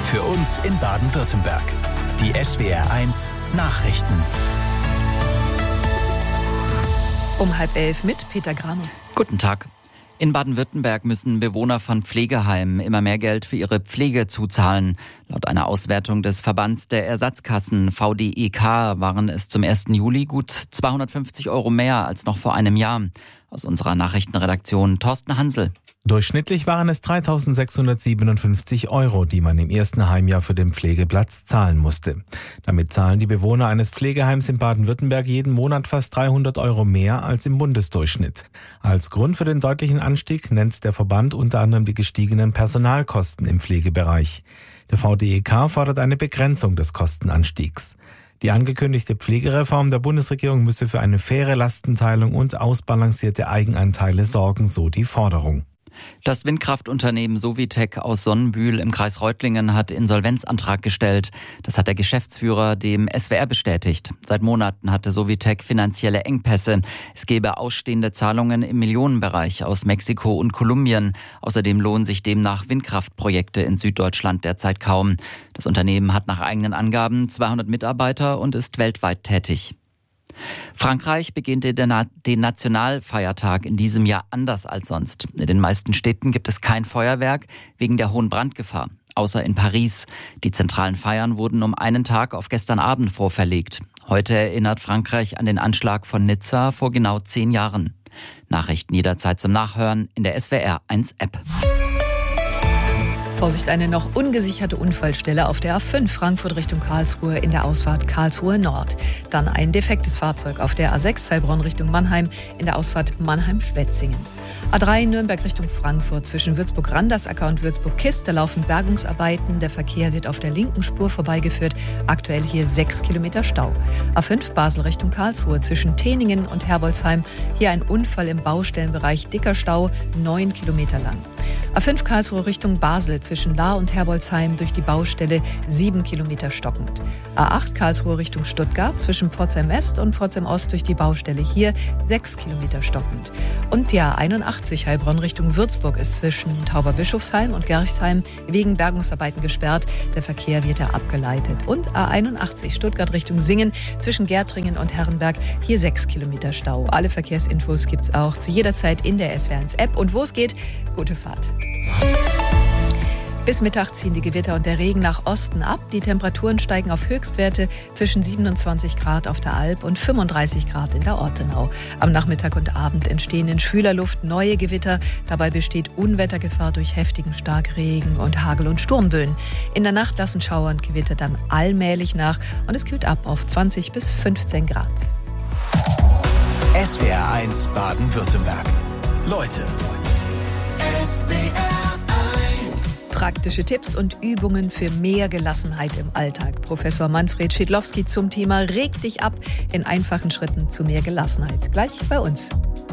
Für uns in Baden-Württemberg. Die SWR1 Nachrichten. Um 10:30 mit Peter Gramer. Guten Tag. In Baden-Württemberg müssen Bewohner von Pflegeheimen immer mehr Geld für ihre Pflege zuzahlen. Laut einer Auswertung des Verbands der Ersatzkassen VDEK waren es zum 1. Juli gut 250 € mehr als noch vor einem Jahr. Aus unserer Nachrichtenredaktion Thorsten Hansel. Durchschnittlich waren es 3.657 €, die man im ersten Heimjahr für den Pflegeplatz zahlen musste. Damit zahlen die Bewohner eines Pflegeheims in Baden-Württemberg jeden Monat fast 300 € mehr als im Bundesdurchschnitt. Als Grund für den deutlichen Anstieg nennt der Verband unter anderem die gestiegenen Personalkosten im Pflegebereich. Der VDEK fordert eine Begrenzung des Kostenanstiegs. Die angekündigte Pflegereform der Bundesregierung müsse für eine faire Lastenteilung und ausbalancierte Eigenanteile sorgen, so die Forderung. Das Windkraftunternehmen Sovitec aus Sonnenbühl im Kreis Reutlingen hat Insolvenzantrag gestellt. Das hat der Geschäftsführer dem SWR bestätigt. Seit Monaten hatte Sovitec finanzielle Engpässe. Es gebe ausstehende Zahlungen im Millionenbereich aus Mexiko und Kolumbien. Außerdem lohnen sich demnach Windkraftprojekte in Süddeutschland derzeit kaum. Das Unternehmen hat nach eigenen Angaben 200 Mitarbeiter und ist weltweit tätig. Frankreich beginnt den Nationalfeiertag in diesem Jahr anders als sonst. In den meisten Städten gibt es kein Feuerwerk wegen der hohen Brandgefahr, außer in Paris. Die zentralen Feiern wurden um einen Tag auf gestern Abend vorverlegt. Heute erinnert Frankreich an den Anschlag von Nizza vor genau 10 Jahren. Nachrichten jederzeit zum Nachhören in der SWR1 App. Vorsicht, eine noch ungesicherte Unfallstelle auf der A5 Frankfurt Richtung Karlsruhe in der Ausfahrt Karlsruhe Nord. Dann ein defektes Fahrzeug auf der A6 Heilbronn Richtung Mannheim in der Ausfahrt Mannheim-Schwetzingen. A3 Nürnberg Richtung Frankfurt zwischen Würzburg-Randersacker und Würzburg-Kiste laufen Bergungsarbeiten. Der Verkehr wird auf der linken Spur vorbeigeführt. Aktuell hier 6 Kilometer Stau. A5 Basel Richtung Karlsruhe zwischen Teningen und Herbolzheim. Hier ein Unfall im Baustellenbereich, dicker Stau, 9 Kilometer lang. A5 Karlsruhe Richtung Basel zwischen Lahr und Herbolzheim durch die Baustelle 7 Kilometer stockend. A8 Karlsruhe Richtung Stuttgart zwischen Pforzheim West und Pforzheim Ost durch die Baustelle hier 6 Kilometer stockend. Und die A81 Heilbronn Richtung Würzburg ist zwischen Tauberbischofsheim und Gerchsheim wegen Bergungsarbeiten gesperrt. Der Verkehr wird abgeleitet. Und A81 Stuttgart Richtung Singen zwischen Gärtringen und Herrenberg hier 6 Kilometer Stau. Alle Verkehrsinfos gibt's auch zu jeder Zeit in der SWR1 App. Und wo es geht, gute Fahrt. Bis Mittag ziehen die Gewitter und der Regen nach Osten ab. Die Temperaturen steigen auf Höchstwerte zwischen 27 Grad auf der Alp und 35 Grad in der Ortenau. Am Nachmittag und Abend entstehen in schwüler Luft neue Gewitter. Dabei besteht Unwettergefahr durch heftigen Starkregen und Hagel- und Sturmböen. In der Nacht lassen Schauer und Gewitter dann allmählich nach und es kühlt ab auf 20 bis 15 Grad. SWR1 Baden-Württemberg. Leute. Praktische Tipps und Übungen für mehr Gelassenheit im Alltag. Professor Manfred Schidlowski zum Thema Reg dich ab in einfachen Schritten zu mehr Gelassenheit. Gleich bei uns.